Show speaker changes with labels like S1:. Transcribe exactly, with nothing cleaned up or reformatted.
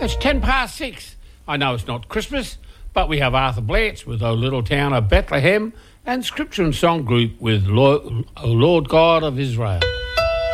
S1: It's ten past six. I know it's not Christmas, but we have Arthur Blanche with O Little Town of Bethlehem and Scripture and Song Group with Lord, O Lord God of Israel.